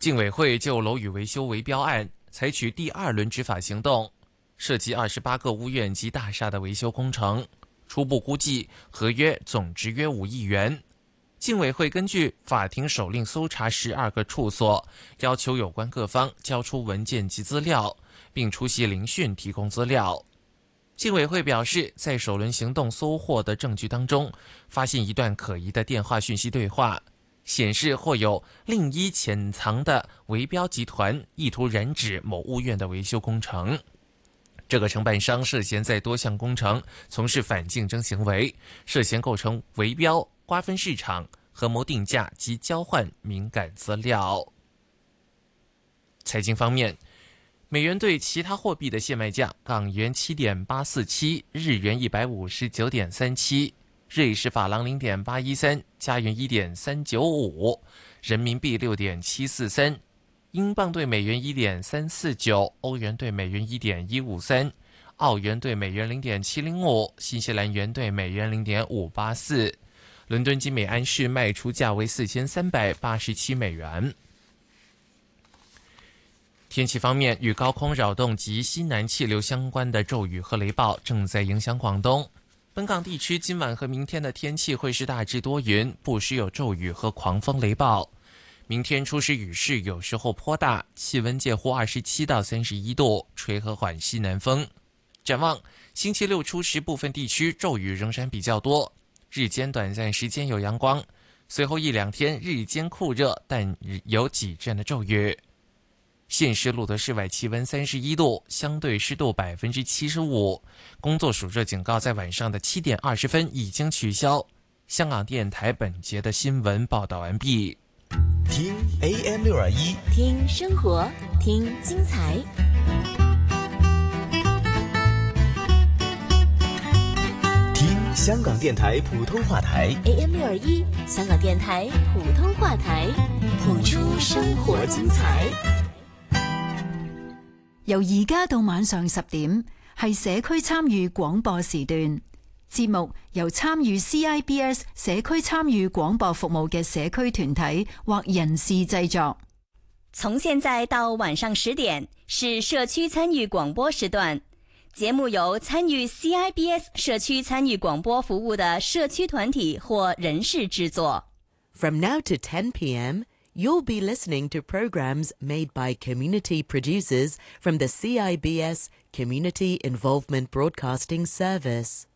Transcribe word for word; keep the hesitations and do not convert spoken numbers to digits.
竞委会就楼宇维修围标案采取第二轮执法行动，涉及二十八个屋苑及大厦的维修工程，初步估计合约总值约五亿元。竞委会根据法庭手令搜查十二个处所，要求有关各方交出文件及资料，并出席聆讯提供资料。竞委会表示，在首轮行动搜获的证据当中，发现一段可疑的电话讯息对话，显示或有另一潜藏的围标集团意图染指某屋苑的维修工程。这个承办商涉嫌在多项工程从事反竞争行为，涉嫌构成围标、瓜分市场、合谋定价及交换敏感资料。财经方面，美元对其他货币的现卖价：港元 七点八四七， 日元 一百五十九点三七， 瑞士法郎 零点八一三， 加元 一点三九五， 人民币 六点七四三，英镑对美元 一点三四九， 欧元对美元 一点一五三， 澳元对美元 零点七零五， 新西兰元对美元 零点五八四。伦敦金每安士卖出价为四千三百八十七美元。天气方面，与高空扰动及西南气流相关的骤雨和雷暴正在影响广东。本港地区今晚和明天的天气会是大致多云，不时有骤雨和狂风雷暴。明天初时雨势有时候颇大，气温介乎二十七到三十一度，吹和缓西南风。展望星期六初时，部分地区骤雨仍然比较多，日间短暂时间有阳光，随后一两天日间酷热，但有几阵的骤雨。现时录得室外气温三十一度，相对湿度百分之七十五，工作暑热警告在晚上的七点二十分已经取消。香港电台本节的新闻报道完毕。 听 A M 六二一， 听生活，听精彩。 听香港电台普通話台 A M 六二一，香港電台普通話台，譜出生活精彩。 由而家到晚上十點，係社區參與廣播時段。節目由參與 C I B S 社區參與廣播服務嘅社區團體或人士製作。 從現在到晚上十點是社區參與廣播時段，節目由參與 C I B S 社區參與廣播服務的社區團體或人士製作。 From now to ten p.m., you'll be listening to programs made by community producers from the C I B S Community Involvement Broadcasting Service.